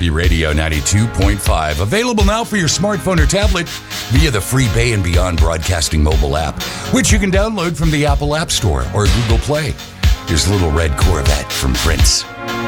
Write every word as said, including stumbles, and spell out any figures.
Happy Radio ninety-two point five. Available now for your smartphone or tablet via the free Bay and Beyond Broadcasting mobile app, which you can download from the Apple App Store or Google Play. Here's Little Red Corvette from Prince.